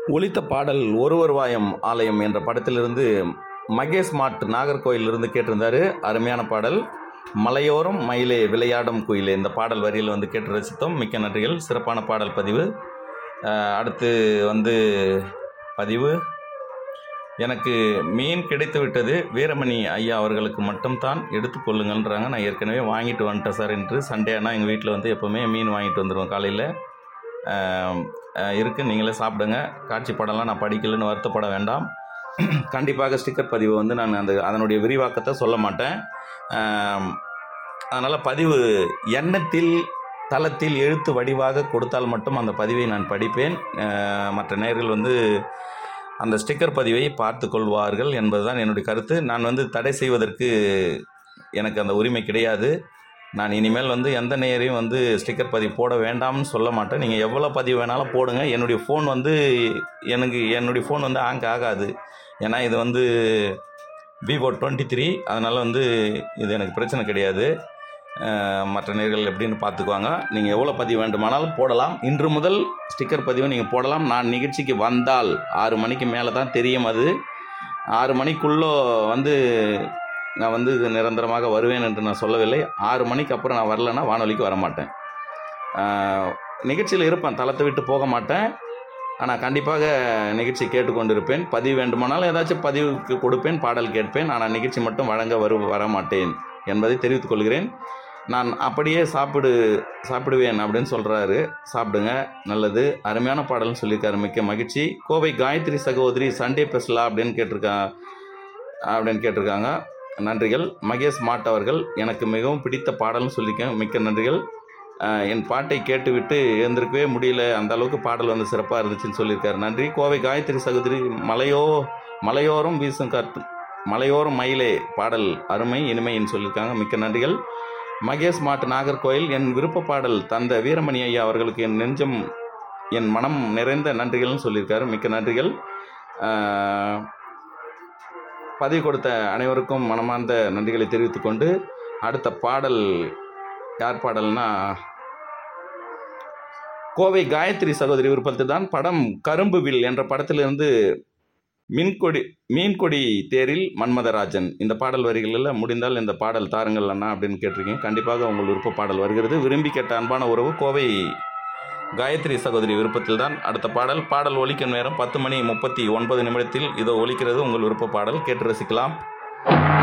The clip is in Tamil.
ஒலித்த பாடல் ஒருவர் வாயம் ஆலயம் என்ற படத்திலிருந்து மகேஷ் மாட் நாகர்கோயிலிருந்து கேட்டிருந்தாரு. அருமையான பாடல். மலையோரம் மயிலே விளையாடும் குயிலே, இந்த பாடல் வரியில் கேட்டு ரசித்தோம். மிக்க நன்றிகள். சிறப்பான பாடல் பதிவு. அடுத்து பதிவு, எனக்கு மீன் கிடைத்து விட்டது, வீரமணி ஐயா அவர்களுக்கு மட்டும்தான் எடுத்துக்கொள்ளுங்கள்ன்றாங்க. நான் ஏற்கனவே வாங்கிட்டு வந்துட்டேன் சார் என்று. சண்டே ஆனால் எங்கள் வீட்டில் எப்போவுமே மீன் வாங்கிட்டு வந்துடுவோம் காலையில். இருக்குது, நீங்களே சாப்பிடுங்க. காட்சி படம்லாம் நான் படிக்கலைன்னு வருத்தப்பட வேண்டாம். கண்டிப்பாக ஸ்டிக்கர் பதிவு நான் அதனுடைய விரிவாக்கத்தை சொல்ல மாட்டேன். அதனால் பதிவு எண்ணத்தில் தளத்தில் எழுத்து வடிவாக கொடுத்தால் மட்டும் அந்த பதிவை நான் படிப்பேன். மற்ற நேயர்கள் அந்த ஸ்டிக்கர் பதிவை பார்த்து கொள்வார்கள் என்பதுதான் என்னுடைய கருத்து. நான் தடை செய்வதற்கு எனக்கு அந்த உரிமை கிடையாது. நான் இனிமேல் எந்த நேயரையும் ஸ்டிக்கர் பதிவு போட வேண்டாம்னு சொல்ல மாட்டேன். நீங்கள் எவ்வளோ பதிவு வேணாலும் போடுங்க. என்னுடைய ஃபோன் என்னுடைய ஃபோன் ஹேங் ஆகாது. ஏன்னா இது Vivo 23, அதனால் இது எனக்கு பிரச்சனை கிடையாது. மற்ற நேயர்கள் எப்படின்னு பார்த்துக்குவாங்க. நீங்கள் எவ்வளோ பதிவு வேண்டுமானாலும் போடலாம். இன்று முதல் ஸ்டிக்கர் பதிவு நீங்கள் போடலாம். நான் நிகழ்ச்சிக்கு வந்தால் 6 மணிக்கு மேலே தான் தெரியும். அது 6 மணிக்குள்ளே நான் நிரந்தரமாக வருவேன் என்று நான் சொல்லவில்லை. 6 மணிக்கு அப்புறம் நான் வரலைன்னா வானொலிக்கு வரமாட்டேன். நிகழ்ச்சியில் இருப்பேன், தளத்தை விட்டு போக மாட்டேன். ஆனால் கண்டிப்பாக நிகழ்ச்சி கேட்டுக்கொண்டு இருப்பேன். பதிவு வேண்டுமானாலும் ஏதாச்சும் பதிவுக்கு கொடுப்பேன், பாடல் கேட்பேன். ஆனால் நிகழ்ச்சி மட்டும் வழங்க வரமாட்டேன் என்பதை தெரிவித்துக் கொள்கிறேன். நான் அப்படியே சாப்பிடுவேன் அப்படின்னு சொல்கிறாரு. சாப்பிடுங்க, நல்லது. அருமையான பாடல்னு சொல்லியிருக்காரு. மிக்க மகிழ்ச்சி. கோவை காயத்ரி சகோதரி சண்டே பெஸ்லா அப்படின்னு கேட்டிருக்காங்க. நன்றிகள். மகேஷ் மாட் அவர்கள், எனக்கு மிகவும் பிடித்த பாடல்னு சொல்லியிருக்கேன். மிக்க நன்றிகள். என் பாட்டை கேட்டுவிட்டு எழுந்திருக்கவே முடியல, அந்த அளவுக்கு பாடல் சிறப்பாக இருந்துச்சுன்னு சொல்லியிருக்காரு. நன்றி. கோவை காயத்ரி சகோதரி, மலையோரம் வீசும் காற்று, மலையோரம் மயிலே பாடல் அருமை இனிமைன்னு சொல்லியிருக்காங்க. மிக்க நன்றிகள். மகேஷ் மாட் நாகர்கோயில், என் விருப்ப பாடல் தந்த வீரமணி ஐயா அவர்களுக்கு என் மனம் நிறைந்த நன்றிகள்னு சொல்லியிருக்காரு. மிக்க நன்றிகள். பதிவு கொடுத்த அனைவருக்கும் மனமார்ந்த நன்றிகளை தெரிவித்துக் கொண்டு, அடுத்த பாடல் யார் பாடல்னா கோவை காயத்ரி சகோதரி விருப்பத்தில் தான். படம் கரும்புவில் என்ற படத்திலிருந்து மீன்கொடி தேரில் மன்மதராஜன், இந்த பாடல் வரிகளில் முடிந்தால் இந்த பாடல் தாருங்கள் அண்ணா அப்படின்னு கேட்டிருக்கீங்க. கண்டிப்பாக உங்கள் விருப்ப பாடல் வருகிறது. விரும்பி கேட்ட அன்பான உறவு கோவை காயத்ரி சகோதரி விருப்பத்தில் தான் அடுத்த பாடல் ஒலிக்கும் நேரம் 10 மணி 39 நிமிடத்தில் இதோ ஒலிக்கிறது உங்கள் விருப்ப பாடல். கேட்டு ரசிக்கலாம்.